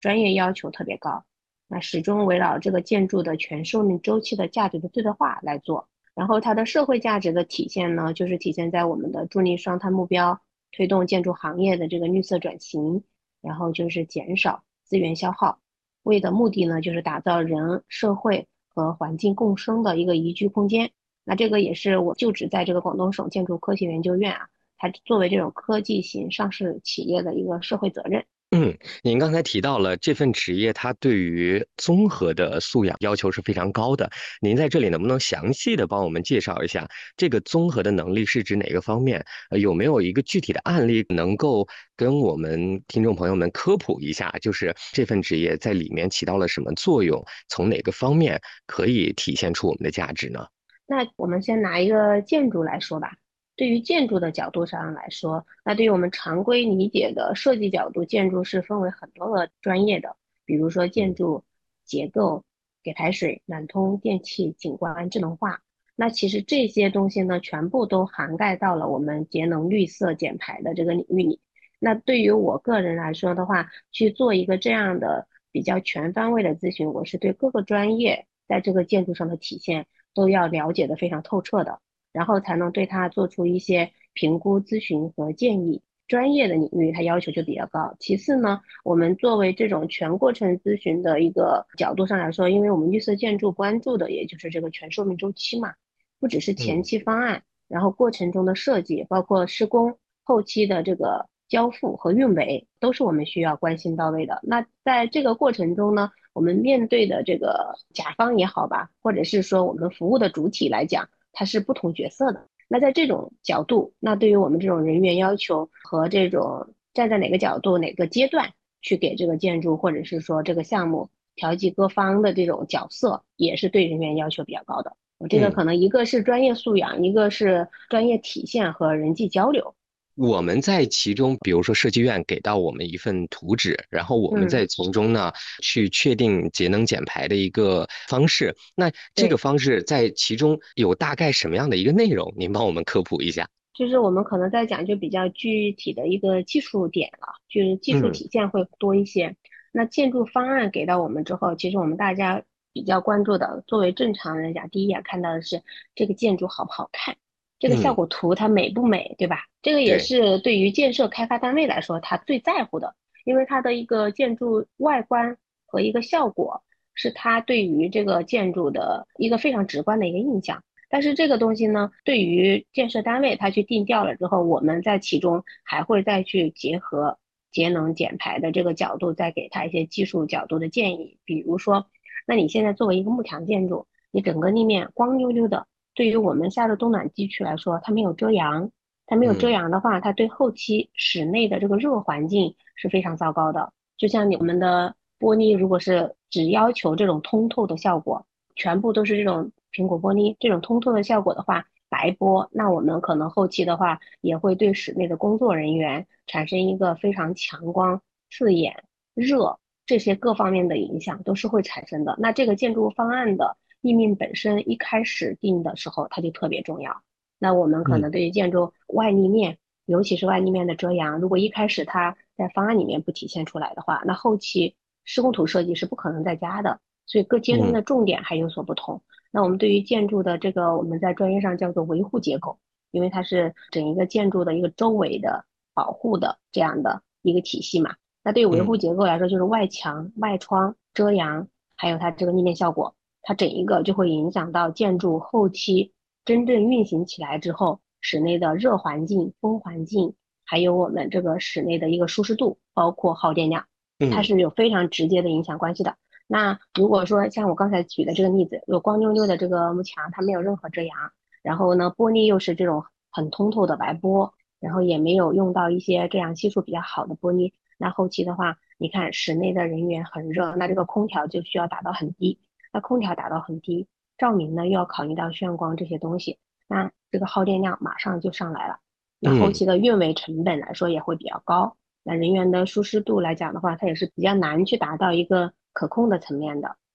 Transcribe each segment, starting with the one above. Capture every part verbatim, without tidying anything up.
专业要求特别高，那始终围绕这个建筑的全寿命周期的价值的最大化来做。然后它的社会价值的体现呢，就是体现在我们的助力双碳目标，推动建筑行业的这个绿色转型，然后就是减少资源消耗。为的目的呢，就是打造人、社会和环境共生的一个宜居空间。那这个也是我就职在这个广东省建筑科学研究院啊，它作为这种科技型上市企业的一个社会责任。 嗯，您刚才提到了这份职业，它对于综合的素养要求是非常高的。您在这里能不能详细的帮我们介绍一下，这个综合的能力是指哪个方面？呃，有没有一个具体的案例能够跟我们听众朋友们科普一下，就是这份职业在里面起到了什么作用，从哪个方面可以体现出我们的价值呢？ 那我们先拿一个建筑来说吧。对于建筑的角度上来说，那对于我们常规理解的设计角度，建筑是分为很多个专业的，比如说建嗯筑结构、给排水、暖通、电气、景观、智能化。那其实这些东西呢，全部都涵盖到了我们节能、绿色、减排的这个领域里。那对于我个人来说的话，去做一个这样的比较全方位的咨询，我是对各个专业在这个建筑上的体现都要了解的非常透彻的，然后才能对它做出一些评估、咨询和建议。专业的领域它要求就比较高。其次呢，我们作为这种全过程咨询的一个角度上来说，因为我们绿色建筑关注的也就是这个全寿命周期嘛，不只是前嗯。 期方案，然后过程中的设计，包括施工、后期的这个交付和运维，都是我们需要关心到位的。那在这个过程中呢，我们面对的这个甲方也好吧，或者是说我们服务的主体来讲，它是不同角色的。那在这种角度，那对于我们这种人员要求和这种站在哪个角度、哪个阶段去给这个建筑或者是说这个项目调剂各方的这种角色，也是对人员要求比较高的。我这个嗯。 可能一个是专业素养，一个是专业体现和人际交流。 我们在其中，比如说设计院给到我们一份图纸，然后我们嗯， 再从中呢去确定节能减排的一个方式。那这个对。 方式在其中有大概什么样的一个内容？您帮我们科普一下。 就是我们可能在讲就比较具体的一个技术点了，就是技术嗯体现会多一些。那建筑方案给到我们之后，其实我们大家比较关注的，作为正常人讲，第一眼看到的是这个建筑好不好看，这个效嗯， 果图它美不美，对吧？这个也对。 是对于建设开发单位来说，他最在乎的，因为它的一个建筑外观和一个效果，是它对于这个建筑的一个非常直观的一个印象。但是这个东西呢，对于建设单位他去定调了之后，我们在其中还会再去结合节能减排的这个角度，再给他一些技术角度的建议。比如说，那你现在作为一个幕墙建筑，你整个立面光溜溜的，对于我们下的冬暖地区来说，它没有遮阳，它没有遮嗯阳的话，它对后期室内的这个热环境是非常糟糕的。就像你们的玻璃，如果是只要求这种通透的效果，全部都是这种苹果玻璃这种通透的效果的话，白玻，那我们可能后期的话也会对室内的工作人员产生一个非常强光、刺眼、热这些各方面的影响都是会产生的。那这个建筑方案的立面本身一开始定的时候，它就特别重要。那我们可嗯能对于建筑外立面，尤其是外立面的遮阳，如果一开始它在方案里面不体现出来的话，那后期施工图设计是不可能再加的。所以各阶段嗯的重点还有所不同。那我们对于建筑的这个，我们在专业上叫做维护结构，因为它是整一个建筑的一个周围的保护的这样的一个体系嘛。那对于维护嗯结构来说，就是外墙、外窗、遮阳，还有它这个立面效果，它整一个就会影响到建筑后期真正运行起来之后，室内的热环境、风环境，还有我们这个室内的一个舒适度，包括耗电量，它嗯是有非常直接的影响关系的。那如果说像我刚才举的这个例子，有光溜溜的这个幕墙，它没有任何遮阳，然后呢，玻璃又是这种很通透的白玻，然后也没有用到一些遮阳系数比较好的玻璃，那后期的话，你看室内的人员很热，那这个空调就需要打到很低，那空调打到很低，照明呢又要考虑到眩光这些东西，那这个耗电量马上就上来了，那后嗯。 期的运维成本来说也会比较高。那人员的舒适度来讲的话，它也是比较难去达到一个可控的层面的。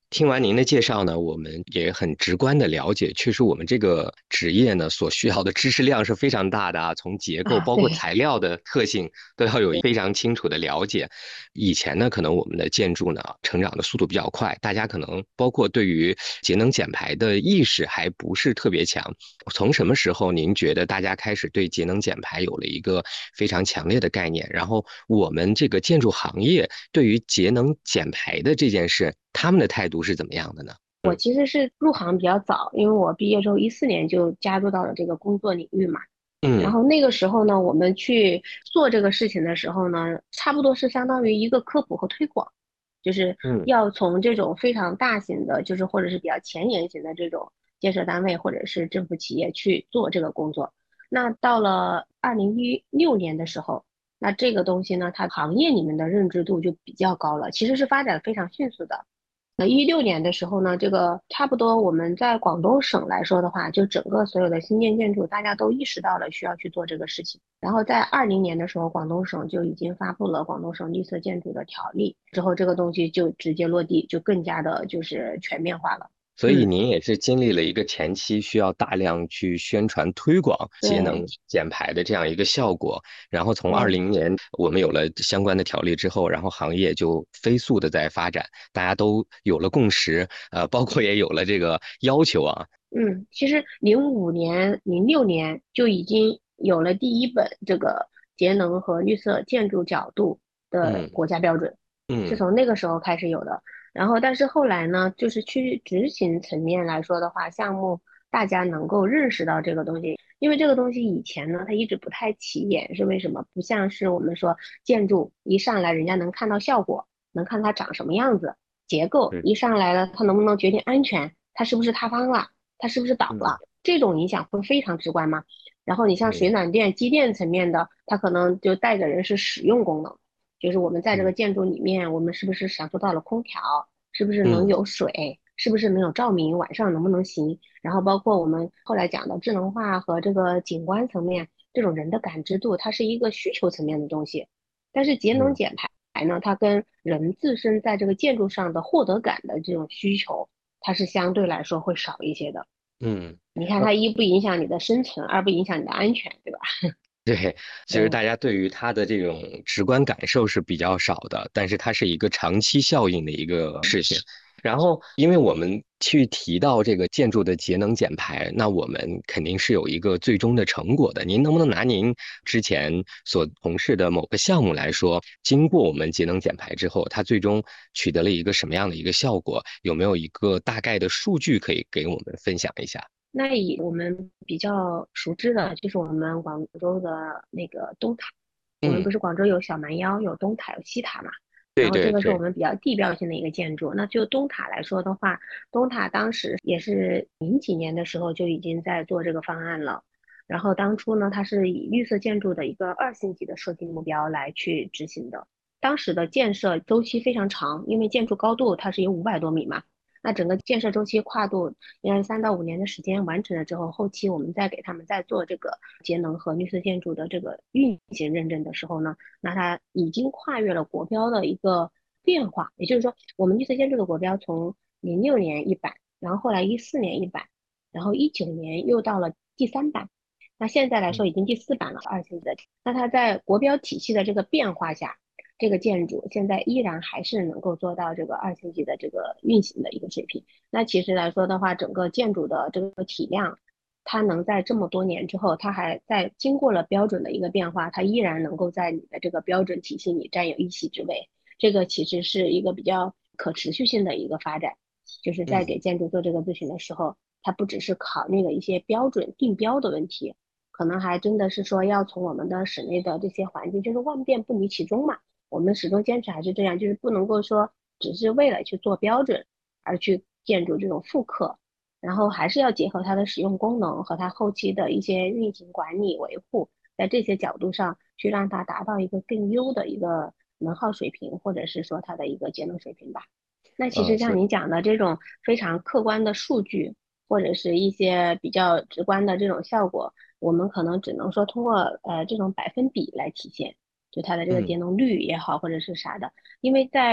听完您的介绍呢，我们也很直观的了解，确实我们这个职业呢所需要的知识量是非常大的啊，从结构啊， 包括对材料的特性都要有非常清楚的了解。以前呢，可能我们的建筑呢成长的速度比较快，大家可能包括对于节能减排的意识还不是特别强。从什么时候您觉得大家开始对节能减排有了一个非常强烈的概念？然后我们这个建筑行业对于节能减排的这件事，他们的态度是怎么样的呢？ 我其实是入行比较早，因为我毕业之后一四年就加入到了这个工作领域嘛。然嗯后那个时候呢，我们去做这个事情的时候呢，差不多是相当于一个科普和推广，就是嗯要从这种非常大型的，就是或者是比较前沿型的这种建设单位或者是政府企业去做这个工作。那到了二零一六年的时候，那这个东西呢，它行业里面的认知度就比较高了，其实是发展非常迅速的。那一六年的时候呢，这个差不多我们在广东省来说的话，就整个所有的新建建筑，大家都意识到了需要去做这个事情。然后在二零年的时候，广东省就已经发布了广东省绿色建筑的条例，之后这个东西就直接落地，就更加的就是全面化了。 所以嗯， 您也是经历了一个前期需要大量去宣传推广节能对减排的这样一个效果，然后从二对。 零年我们有了相关的条例之后，然后行业就飞速的在发展，大家都有了共识，呃，包括也有了这个要求啊。 嗯，其实零五年、零六年就已经有了第一本这个节能和绿色建筑角度的嗯国家标准，是嗯从那个时候开始有的。然后，但是后来呢，就是去执行层面来说的话，项目大家能够认识到这个东西，因为这个东西以前呢，它一直不太起眼，是为什么？不像是我们说建筑一上来人家能看到效果，能看它长什么样子，结构嗯一上来了，它能不能决定安全，它是不是塌方了。它是不是倒嗯了？这种影响会非常直观吗？然后你像水嗯暖电、机电层面的，它可能就带着人是使用功能，就是我们在这个嗯建筑里面，我们是不是享受到了空调？是不是能嗯有水？是不是能有照明？晚上能不能行？然后包括我们后来讲的智能化和这个景观层面，这种人的感知度，它是一个需求层面的东西。但是节能嗯减排呢，它跟人自身在这个建筑上的获得感的这种需求，它是相对来说会少一些的。 嗯。 你看它一不影响你的生存，二不影响你的安全，对吧？ 对，其实对， 大家对于它的这种直观感受是比较少的，但是它是一个长期效应的一个事情。然后，因为我们去提到这个建筑的节能减排，那我们肯定是有一个最终的成果的。您能不能拿您之前所从事的某个项目来说，经过我们节能减排之后，它最终取得了一个什么样的一个效果？有没有一个大概的数据可以给我们分享一下？ 那以我们比较熟知的，就是我们广州的那个东塔。我们不嗯， 是广州有小蛮腰、有东塔、有西塔嘛？然对后这个是我对对， 们比较地标性的一个建筑。那就东塔来说的话，东塔当时也是零几年的时候就已经在做这个方案了。然后当初呢，它是以绿色建筑的一个二星级的设计目标来去执行的。当时的建设周期非常长，因为建筑高度它是有五百多米嘛。那整个建设周期跨度应该是三到五年的时间完成了之后，后期我们再给他们再做这个节能和绿色建筑的这个运行认证的时候呢，那它已经跨越了国标的一个变化，也就是说，我们绿色建筑的国标从零六年一版，然后后来一四年一版，然后一九年又到了第三版，那现在来说已经第四版了，二星级的。那它在国标体系的这个变化下，这个建筑现在依然还是能够做到这个二星级的这个运行的一个水平。那其实来说的话，整个建筑的这个体量，它能在这么多年之后，它还在经过了标准的一个变化，它依然能够在你的这个标准体系里占有一席之位。这个其实是一个比较可持续性的一个发展，就是在嗯。 给建筑做这个咨询的时候，它不只是考虑了一些标准定标的问题，可能还真的是说要从我们的室内的这些环境，就是万变不离其宗嘛。我们始终坚持还是这样，就是不能够说只是为了去做标准而去建筑这种复刻，然后还是要结合它的使用功能和它后期的一些运行管理维护，在这些角度上去让它达到一个更优的一个能耗水平，或者是说它的一个节能水平吧。那其呃， 实所以像你讲的这种非常客观的数据，或者是一些比较直观的这种效果，我们可能只能说通过呃这种百分比来体现，就它的这个嗯节能率也好，或者是啥的。因为在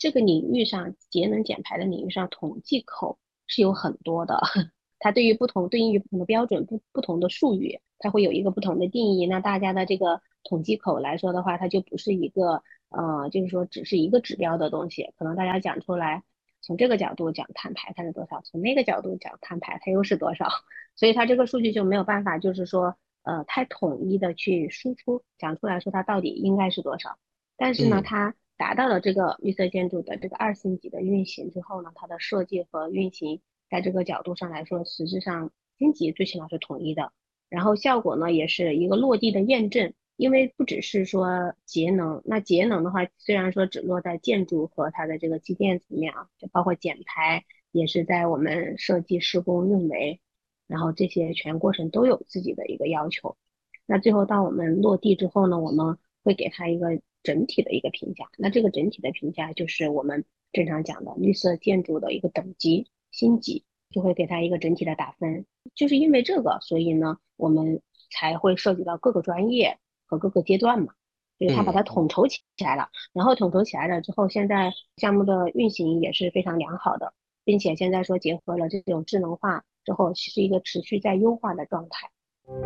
这个领域上，节能减排的领域上，统计口是有很多的。它对于不同对应于不同的标准、不不同的术语，它会有一个不同的定义。那大家的这个统计口来说的话，它就不是一个呃，就是说只是一个指标的东西。可能大家讲出来，从这个角度讲碳排它是多少，从那个角度讲碳排它又是多少，所以它这个数据就没有办法，就是说呃太统一的去输出讲出来说它到底应该是多少。但是呢， 嗯它达到了这个绿色建筑的这个二星级的运行之后呢，它的设计和运行在这个角度上来说，实质上星级最起码是统一的。然后效果呢，也是一个落地的验证。因为不只是说节能，那节能的话，虽然说只落在建筑和它的这个机电层面啊，就包括减排，也是在我们设计、施工、运维，然后这些全过程都有自己的一个要求。那最后到我们落地之后呢，我们会给它一个整体的一个评价。那这个整体的评价就是我们正常讲的绿色建筑的一个等级星级，就会给它一个整体的打分。就是因为这个，所以呢，我们才会涉及到各个专业和各个阶段嘛。就是它把嗯。 它统筹起来了，然后统筹起来了之后，现在项目的运行也是非常良好的，并且现在说结合了这种智能化之后，是一个持续在优化的状态。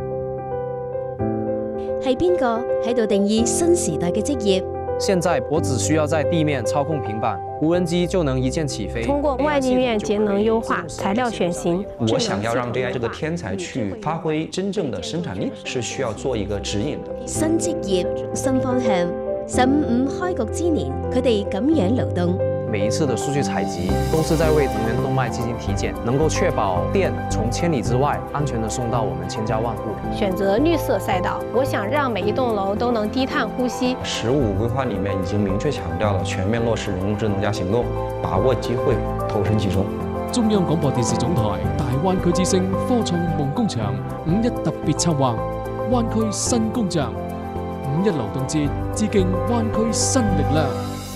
係邊個喺度定義新時代嘅職業？ 现在我只需要在地面操控平板，无人机就能一键起飞。 通过外立面节能优化、材料选型， 我想要让 A I 这个天才去发挥真正的生产力，是需要做一个指引的。 新職業、新方向。十五五開局之年，佢哋咁樣流動。 每一次的数据采集，公司在为能源动脉进行体检，能够确保电从千里之外安全地送到我们千家万户。 选择绿色赛道，我想让每一栋楼都能低碳呼吸。 “十五”规划里面已经明确强调了全面落实人工智能加行动，把握机会，投身其中。 中央廣播電視總台大灣區之聲科創夢工場五一特別策劃灣區新工匠五一流動節，致敬灣區新力量。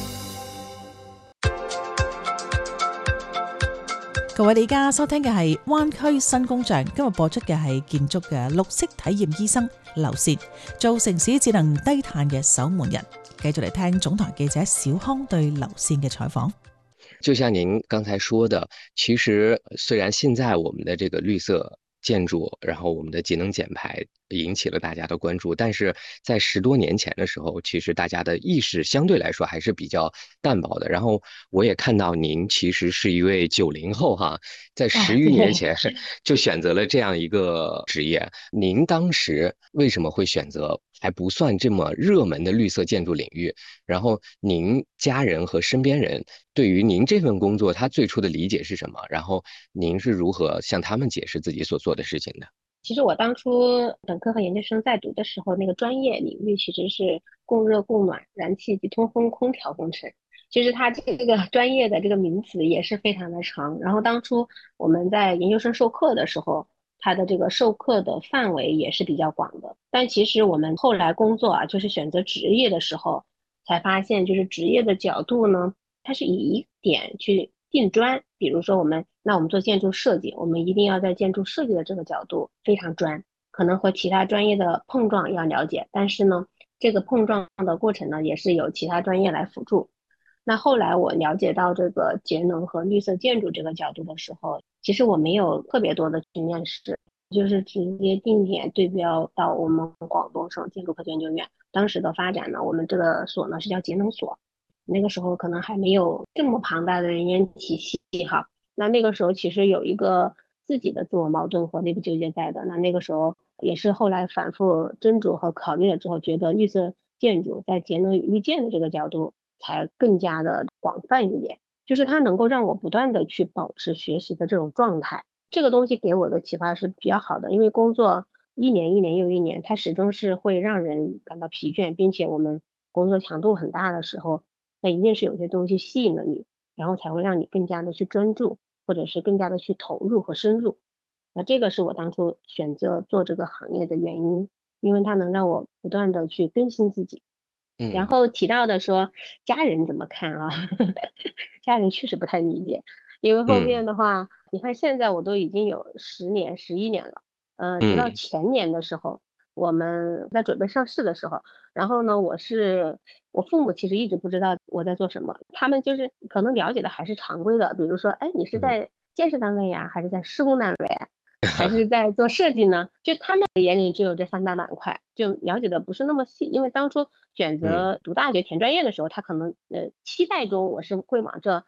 各位，你而家收聽嘅係灣區新工匠，今日播出嘅係建築嘅綠色體驗醫生劉倩，做城市智能低碳嘅守門人。繼續嚟聽總台記者小康對劉倩嘅採訪。 就像您刚才说的，其实虽然现在我们的这个绿色建筑，然后我们的节能减排引起了大家的关注，但是在十多年前的时候，其实大家的意识相对来说还是比较淡薄的。然后我也看到您其实是一位九零后哈，在十余年前就选择了这样一个职业。您当时为什么会选择还不算这么热门的绿色建筑领域？然后您家人和身边人对于您这份工作他最初的理解是什么？然后您是如何向他们解释自己所做的事情的？ 其实我当初本科和研究生在读的时候，那个专业领域其实是供热供暖、燃气及通风空调工程。其实它这个专业的这个名词也是非常的长。然后当初我们在研究生授课的时候，它的这个授课的范围也是比较广的。但其实我们后来工作啊，就是选择职业的时候，才发现就是职业的角度呢，它是以一点去定专。比如说我们那我们做建筑设计，我们一定要在建筑设计的这个角度非常专，可能和其他专业的碰撞要了解，但是呢这个碰撞的过程呢也是由其他专业来辅助。那后来我了解到这个节能和绿色建筑这个角度的时候，其实我没有特别多的去面试，就是直接定点对标到我们广东省建筑科学研究院。当时的发展呢，我们这个所呢是叫节能所，那个时候可能还没有这么庞大的人员体系哈。那那个时候其实有一个自己的自我矛盾和内部纠结在的。那那个时候也是后来反复斟酌和考虑了之后，觉得绿色建筑在节能与绿建的这个角度才更加的广泛一点，就是它能够让我不断的去保持学习的这种状态。这个东西给我的启发是比较好的，因为工作一年一年又一年，它始终是会让人感到疲倦，并且我们工作强度很大的时候，那一定是有些东西吸引了你，然后才会让你更加的去专注，或者是更加的去投入和深入。那这个是我当初选择做这个行业的原因，因为它能让我不断的去更新自己。然后提到的说家人怎么看啊家人确实不太理解，因为后面的话、嗯、你看现在我都已经有十年十一年了，呃，直到前年的时候、嗯、 我们在准备上市的时候，然后呢，我是我父母其实一直不知道我在做什么，他们就是可能了解的还是常规的，比如说，哎，你是在建设单位呀，还是在施工单位呀，还是在做设计呢？就他们眼里只有这三大板块，就了解的不是那么细。因为当初选择读大学填专业的时候，他可能呃期待中我是会往这